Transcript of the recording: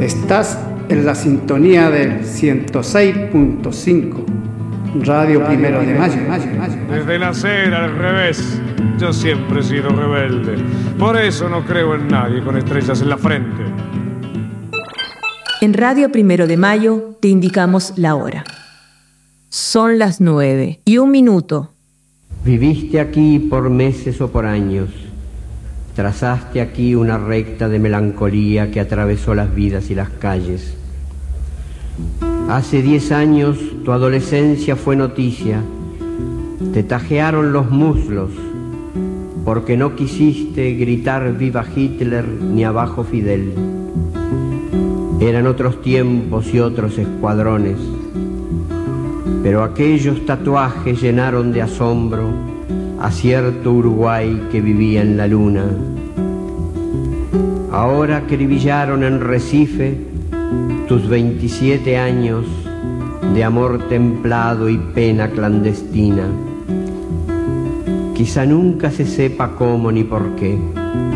Estás en la sintonía del 106.5, Radio Primero de Mayo. Desde nacer al revés, yo siempre he sido rebelde. Por eso no creo en nadie con estrellas en la frente. En Radio Primero de Mayo te indicamos la hora. Son las 9:01. Viviste aquí por meses o por años. Trazaste aquí una recta de melancolía que atravesó las vidas y las calles. Hace 10 años tu adolescencia fue noticia. Te tajearon los muslos porque no quisiste gritar viva Hitler ni abajo Fidel. Eran otros tiempos y otros escuadrones, pero aquellos tatuajes llenaron de asombro a cierto Uruguay que vivía en la luna. Ahora acribillaron en Recife tus 27 años de amor templado y pena clandestina. Quizá nunca se sepa cómo ni por qué.